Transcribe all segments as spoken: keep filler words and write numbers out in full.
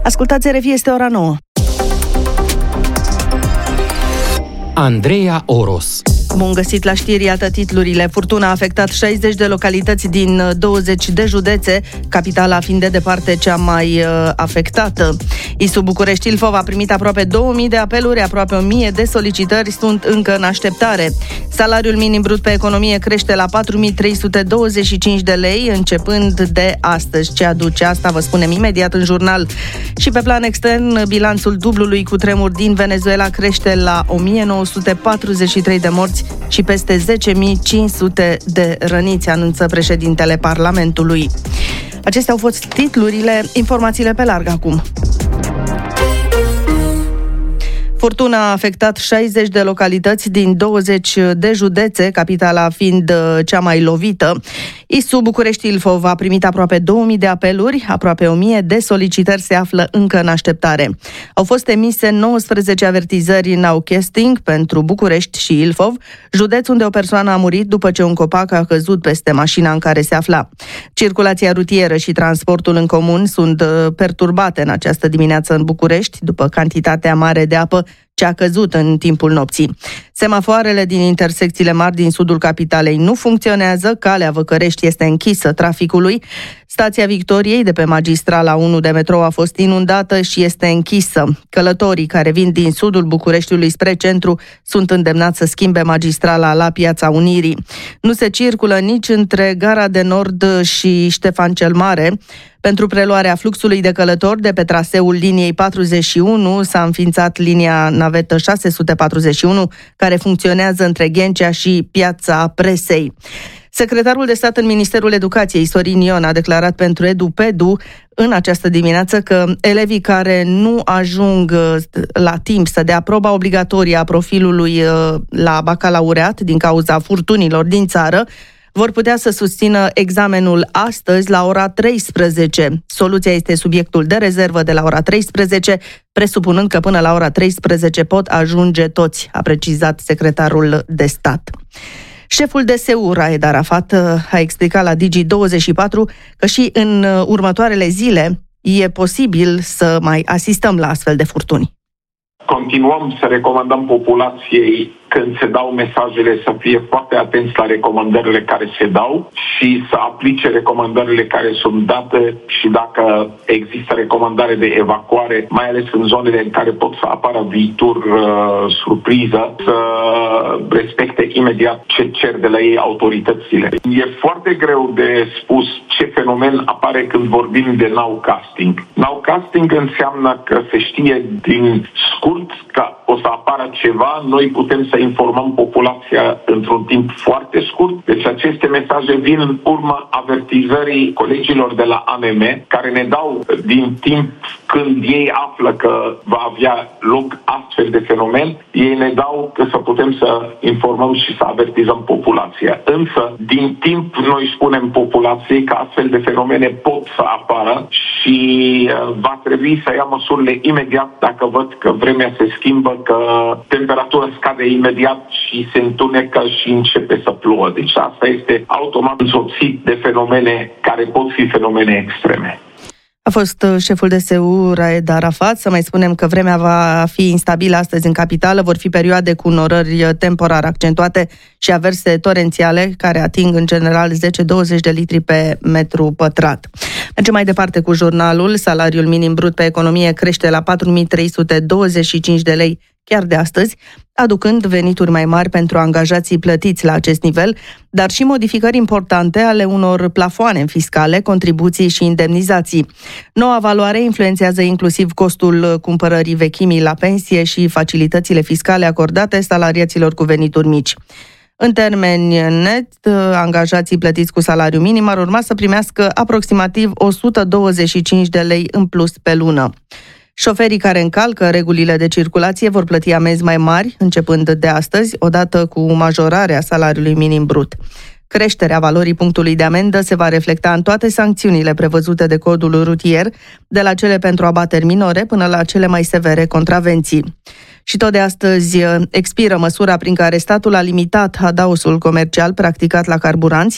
Ascultați R F I, este ora nouă. Andreea Oros. Bun găsit la știri, iată titlurile. Furtuna a afectat șaizeci de localități din douăzeci de județe, capitala fiind de departe cea mai uh, afectată. I S U București Ilfov a primit aproape două mii de apeluri, aproape o mie de solicitări sunt încă în așteptare. Salariul minim brut pe economie crește la patru mii trei sute douăzeci și cinci de lei, începând de astăzi. Ce aduce asta, vă spunem imediat în jurnal. Și pe plan extern, bilanțul dublului cutremur din Venezuela crește la o mie nouă sute patruzeci și trei de morți și peste zece mii cinci sute de răniți, anunță președintele Parlamentului. Acestea au fost titlurile, informațiile pe larg acum. Furtuna a afectat șaizeci de localități din douăzeci de județe, capitala fiind cea mai lovită. I S U București Ilfov a primit aproape două mii de apeluri, aproape o mie de solicitări se află încă în așteptare. Au fost emise nouăsprezece avertizări now casting pentru București și Ilfov, județ unde o persoană a murit după ce un copac a căzut peste mașina în care se afla. Circulația rutieră și transportul în comun sunt perturbate în această dimineață în București, după cantitatea mare de apă ce a căzut în timpul nopții. Semafoarele din intersecțiile mari din sudul capitalei nu funcționează, calea Văcărești este închisă traficului, stația Victoriei de pe magistrala unu de metrou a fost inundată și este închisă. Călătorii care vin din sudul Bucureștiului spre centru sunt îndemnați să schimbe magistrala la Piața Unirii. Nu se circulă nici între Gara de Nord și Ștefan cel Mare. Pentru preluarea fluxului de călători de pe traseul liniei patruzeci și unu s-a înființat linia navetă șase sute patruzeci și unu, care funcționează între Ghencea și Piața Presei. Secretarul de stat în Ministerul Educației, Sorin Ion, a declarat pentru EduPedu în această dimineață că elevii care nu ajung la timp să dea proba obligatorie a profilului la bacalaureat din cauza furtunilor din țară vor putea să susțină examenul astăzi la ora treisprezece. Soluția este subiectul de rezervă de la ora treisprezece, presupunând că până la ora treisprezece pot ajunge toți, a precizat secretarul de stat. Șeful D S U, Raed Arafat, a explicat la Digi douăzeci și patru că și în următoarele zile e posibil să mai asistăm la astfel de furtuni. Continuăm să recomandăm populației, când se dau mesajele, să fie foarte atenți la recomandările care se dau și să aplice recomandările care sunt date și dacă există recomandare de evacuare, mai ales în zonele în care pot să apară viitor uh, surpriză, să respecte imediat ce cer de la ei autoritățile. E foarte greu de spus ce fenomen apare când vorbim de nowcasting. Nowcasting înseamnă că se știe din scurt că o să apară ceva, noi putem să informăm populația într-un timp foarte scurt. Deci aceste mesaje vin în urma avertizării colegilor de la A M M, care ne dau din timp când ei află că va avea loc astfel de fenomen, ei ne dau că să putem să informăm și să avertizăm populația. Însă, din timp, noi spunem populației că astfel de fenomene pot să apară și va trebui să ia măsurile imediat dacă văd că vremea se schimbă, că temperatura scade imediat și se întunecă și începe să plouă. Deci asta este automat însoțit de fenomene care pot fi fenomene extreme. A fost șeful D S U, Raed Arafat. Să mai spunem că vremea va fi instabilă astăzi în capitală. Vor fi perioade cu norări temporar accentuate și averse torențiale care ating în general zece douăzeci de litri pe metru pătrat. Mergem mai departe cu jurnalul. Salariul minim brut pe economie crește la patru mii trei sute douăzeci și cinci de lei chiar de astăzi, aducând venituri mai mari pentru angajații plătiți la acest nivel, dar și modificări importante ale unor plafoane fiscale, contribuții și indemnizații. Noua valoare influențează inclusiv costul cumpărării vechimii la pensie și facilitățile fiscale acordate salariaților cu venituri mici. În termeni net, angajații plătiți cu salariu minim ar urma să primească aproximativ o sută douăzeci și cinci de lei în plus pe lună. Șoferii care încalcă regulile de circulație vor plăti amenzi mai mari, începând de astăzi, odată cu majorarea salariului minim brut. Creșterea valorii punctului de amendă se va reflecta în toate sancțiunile prevăzute de codul rutier, de la cele pentru abateri minore până la cele mai severe contravenții. Și tot de astăzi expiră măsura prin care statul a limitat adaosul comercial practicat la carburanți,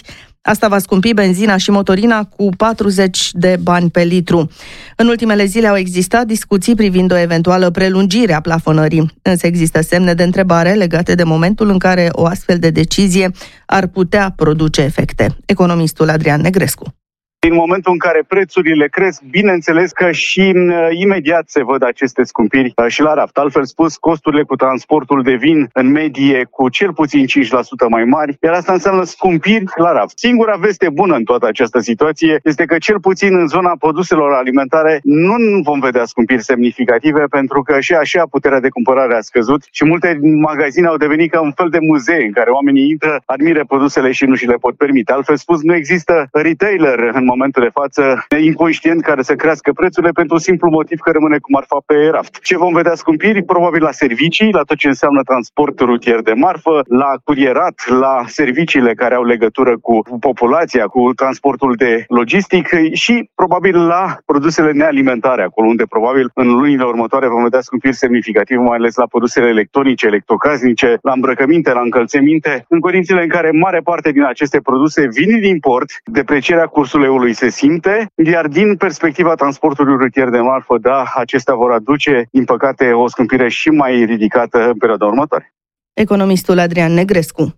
Asta va scumpi benzina și motorina cu patruzeci de bani pe litru. În ultimele zile au existat discuții privind o eventuală prelungire a plafonării, însă există semne de întrebare legate de momentul în care o astfel de decizie ar putea produce efecte. Economistul Adrian Negrescu. În momentul în care prețurile cresc, bineînțeles că și imediat se văd aceste scumpiri și la raft. Altfel spus, costurile cu transportul devin în medie cu cel puțin cinci la sută mai mari, iar asta înseamnă scumpiri la raft. Singura veste bună în toată această situație este că cel puțin în zona produselor alimentare nu vom vedea scumpiri semnificative, pentru că și așa puterea de cumpărare a scăzut și multe magazine au devenit ca un fel de muzee în care oamenii intră, admiră produsele și nu și le pot permite. Altfel spus, nu există retailer în momentul de față inconștient care să crească prețurile pentru un simplu motiv că rămâne cu marfa pe raft. Ce vom vedea scumpiri? Probabil la servicii, la tot ce înseamnă transport rutier de marfă, la curierat, la serviciile care au legătură cu populația, cu transportul de logistic și probabil la produsele nealimentare, acolo unde probabil în lunile următoare vom vedea scumpiri semnificative, mai ales la produsele electronice, electrocasnice, la îmbrăcăminte, la încălțăminte, în condițiile în care mare parte din aceste produse vin din import, deprecierea cursului eului se simte, iar din perspectiva transportului rutier de marfă, da, acestea vor aduce, din păcate, o scumpire și mai ridicată în perioada următoare. Economistul Adrian Negrescu.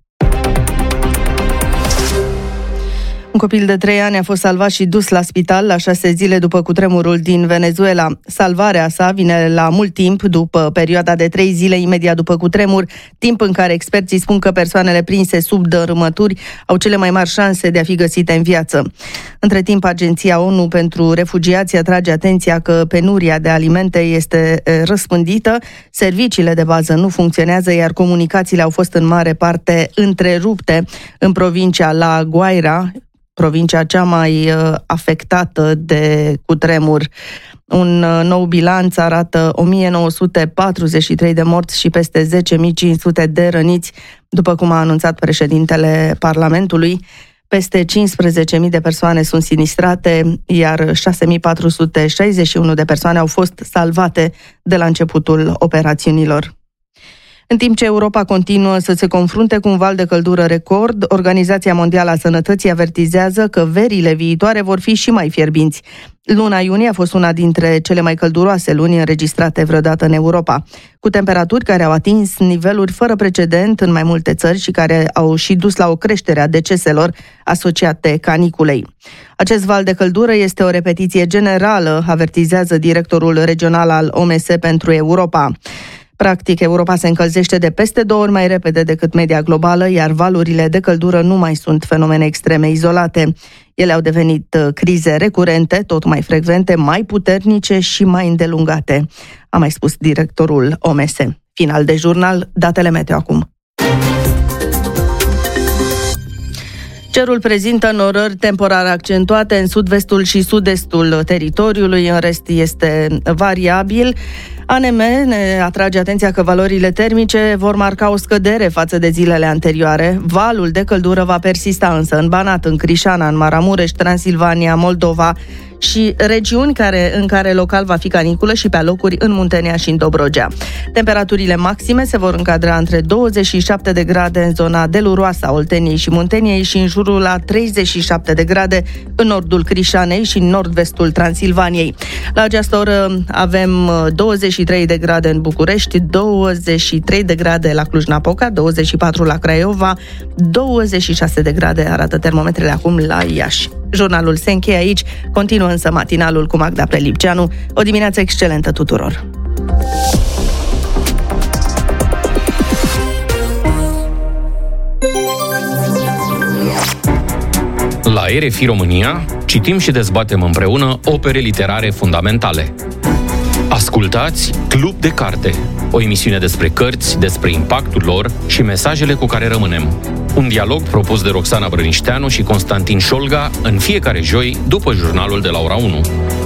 Un copil de trei ani a fost salvat și dus la spital la șase zile după cutremurul din Venezuela. Salvarea sa vine la mult timp după perioada de trei zile imediat după cutremur, timp în care experții spun că persoanele prinse sub dărâmături au cele mai mari șanse de a fi găsite în viață. Între timp, Agenția ONU pentru Refugiați atrage atenția că penuria de alimente este răspândită, serviciile de bază nu funcționează, iar comunicațiile au fost în mare parte întrerupte în provincia La Guaira, provincia cea mai afectată de cutremur. Un nou bilanț arată o mie nouă sute patruzeci și trei de morți și peste zece mii cinci sute de răniți, după cum a anunțat președintele Parlamentului. Peste cincisprezece mii de persoane sunt sinistrate, iar șase mii patru sute șaizeci și unu de persoane au fost salvate de la începutul operațiunilor. În timp ce Europa continuă să se confrunte cu un val de căldură record, Organizația Mondială a Sănătății avertizează că verile viitoare vor fi și mai fierbinți. Luna iunie a fost una dintre cele mai călduroase luni înregistrate vreodată în Europa, cu temperaturi care au atins niveluri fără precedent în mai multe țări și care au și dus la o creștere a deceselor asociate caniculei. Acest val de căldură este o repetiție generală, avertizează directorul regional al O M S pentru Europa. Practic, Europa se încălzește de peste două ori mai repede decât media globală, iar valurile de căldură nu mai sunt fenomene extreme izolate. Ele au devenit crize recurente, tot mai frecvente, mai puternice și mai îndelungate, a mai spus directorul O M S. Final de jurnal, datele meteo acum. Cerul prezintă norări temporar accentuate în sud-vestul și sud-estul teritoriului, în rest este variabil. A N M ne atrage atenția că valorile termice vor marca o scădere față de zilele anterioare. Valul de căldură va persista însă în Banat, în Crișana, în Maramureș, Transilvania, Moldova și regiuni care, în care local va fi caniculă și pe alocuri în Muntenia și în Dobrogea. Temperaturile maxime se vor încadra între douăzeci și șapte de grade în zona deluroasă a Olteniei și Munteniei și în jurul la treizeci și șapte de grade în nordul Crișanei și în nord-vestul Transilvaniei. La această oră avem douăzeci și trei de grade în București, douăzeci și trei de grade la Cluj-Napoca, douăzeci și patru la Craiova, douăzeci și șase de grade arată termometrele acum la Iași. Jurnalul se încheie aici, continuă însă matinalul cu Magda Prelipceanu. O dimineață excelentă tuturor! La R F I România citim și dezbatem împreună opere literare fundamentale. Ascultați Club de Carte, o emisiune despre cărți, despre impactul lor și mesajele cu care rămânem. Un dialog propus de Roxana Brănișteanu și Constantin Șolga în fiecare joi după jurnalul de la ora unu.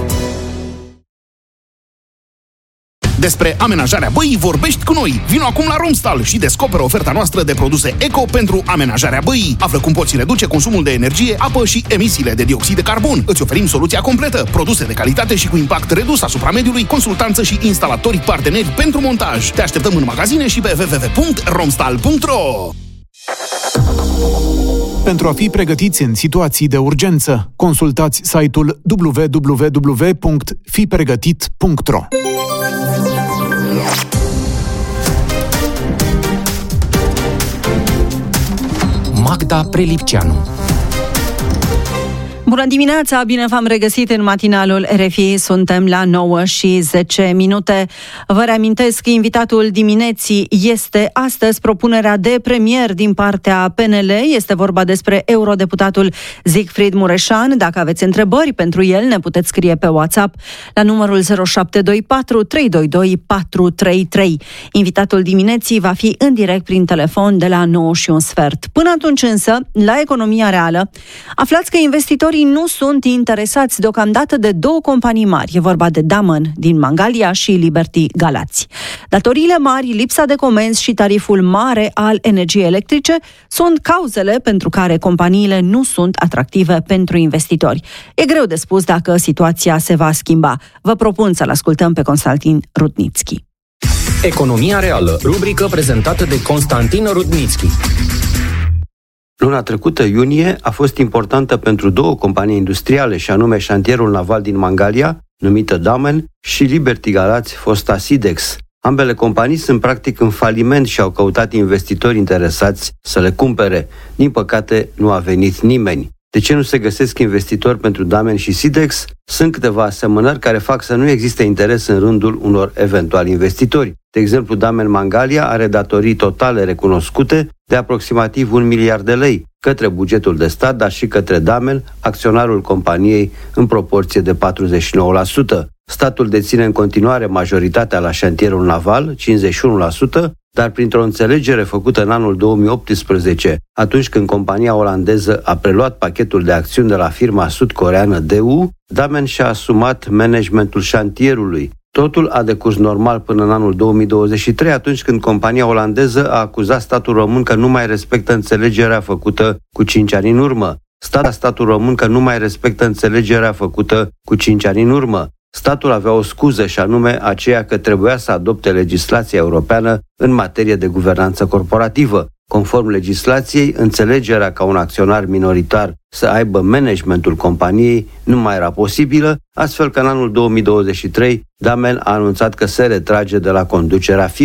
Despre amenajarea băii vorbești cu noi. Vino acum la Romstal și descoperă oferta noastră de produse eco pentru amenajarea băii. Află cum poți reduce consumul de energie, apă și emisiile de dioxid de carbon. Îți oferim soluția completă, produse de calitate și cu impact redus asupra mediului, consultanță și instalatori parteneri pentru montaj. Te așteptăm în magazine și pe w w w punct romstal punct r o. pentru a fi pregătiți în situații de urgență. Consultați site-ul w w w punct fi pregătit punct r o. Magda Prelipceanu. Bună dimineața, bine v-am regăsit în matinalul R F I, suntem la nouă și zece minute. Vă reamintesc că invitatul dimineții este astăzi propunerea de premier din partea P N L. Este vorba despre eurodeputatul Siegfried Mureșan. Dacă aveți întrebări pentru el, ne puteți scrie pe WhatsApp la numărul zero șapte doi patru trei doi doi patru trei trei. Invitatul dimineții va fi în direct prin telefon de la nouă și un sfert. Până atunci însă, la Economia Reală, aflați că investitorii nu sunt interesați deocamdată de două companii mari. E vorba de Damen din Mangalia și Liberty Galați. Datoriile mari, lipsa de comenzi și tariful mare al energiei electrice sunt cauzele pentru care companiile nu sunt atractive pentru investitori. E greu de spus dacă situația se va schimba. Vă propun să-l ascultăm pe Constantin Rudnitski. Economia Reală, rubrică prezentată de Constantin Rudnitski. Luna trecută, iunie, a fost importantă pentru două companii industriale, și anume șantierul naval din Mangalia, numită Damen, și Liberty Galați, fosta Sidex. Ambele companii sunt practic în faliment și au căutat investitori interesați să le cumpere. Din păcate, nu a venit nimeni. De ce nu se găsesc investitori pentru Damen și Sidex? Sunt câteva asemănări care fac să nu existe interes în rândul unor eventuali investitori. De exemplu, Damen Mangalia are datorii totale recunoscute de aproximativ un miliard de lei către bugetul de stat, dar și către Damen, acționarul companiei, în proporție de patruzeci și nouă la sută. Statul deține în continuare majoritatea la șantierul naval, cincizeci și unu la sută, dar printr-o înțelegere făcută în anul două mii optsprezece, atunci când compania olandeză a preluat pachetul de acțiuni de la firma sud-coreană D U, Damen și-a asumat managementul șantierului. Totul a decurs normal până în anul două mii douăzeci și trei, atunci când compania olandeză a acuzat statul român că nu mai respectă înțelegerea făcută cu cinci ani în urmă. Stat, statul român că nu mai respectă înțelegerea făcută cu cinci ani în urmă. Statul avea o scuză, și anume aceea că trebuia să adopte legislația europeană în materie de guvernanță corporativă. Conform legislației, înțelegerea ca un acționar minoritar să aibă managementul companiei nu mai era posibilă, astfel că în anul două mii douăzeci și trei Damen a anunțat că se retrage de la conducerea firmei.